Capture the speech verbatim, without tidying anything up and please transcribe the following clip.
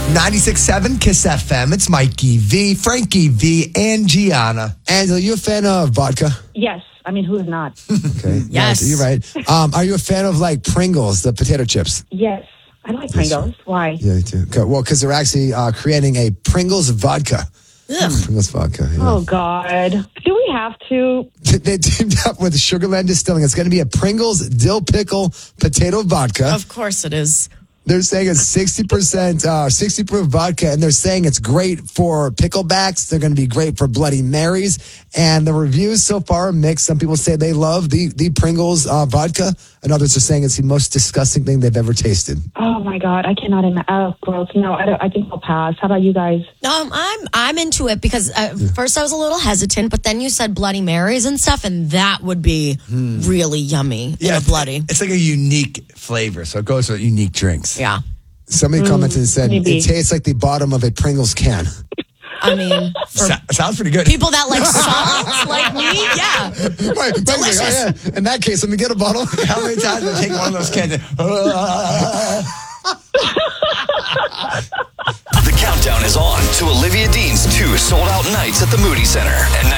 ninety-six point seven Kiss F M. It's Mikey V, Frankie V, and Gianna. Angela, you a fan of vodka? Yes. I mean, who is not? Okay. Yes. Nice. You're right. Um, are you a fan of like Pringles, the potato chips? Yes. I like Pringles. Why? Yeah, you too. Okay. Well, because they're actually uh, creating a Pringles vodka. Ugh. Pringles vodka. Yeah. Oh, God. Do we have to? They teamed up with Sugarland Distilling. It's going to be a Pringles dill pickle potato vodka. Of course it is. They're saying it's sixty percent, uh, sixty proof vodka, and they're saying it's great for picklebacks. They're going to be great for Bloody Marys. And the reviews so far are mixed. Some people say they love the, the Pringles uh, vodka, and others are saying it's the most disgusting thing they've ever tasted. Oh, my God. I cannot imagine. Oh, gross. No, I, don't, I think I'll pass. How about you guys? Um, I'm I'm into it because uh, first I was a little hesitant, but then you said Bloody Marys and stuff, and that would be really yummy in a bloody. It's like a unique flavor, so it goes with unique drinks. Yeah. Somebody commented and said, maybe. it tastes like the bottom of a Pringles can. I mean, for So- sounds pretty good. people that like salt like me, yeah. Right, Delicious. Oh, yeah. In that case, let me get a bottle. How many times do I take one of those cans? and- The countdown is on to Olivia Dean's two sold-out nights at the Moody Center at